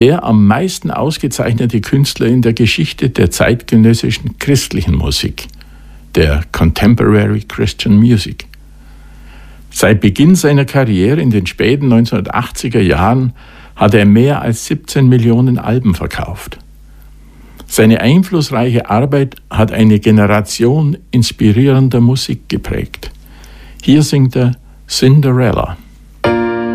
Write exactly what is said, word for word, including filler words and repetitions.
der am meisten ausgezeichnete Künstler in der Geschichte der zeitgenössischen christlichen Musik, der Contemporary Christian Music. Seit Beginn seiner Karriere in den späten neunzehnhundertachtziger Jahren hat er mehr als siebzehn Millionen Alben verkauft. Seine einflussreiche Arbeit hat eine Generation inspirierender Musik geprägt. Hier singt er Cinderella.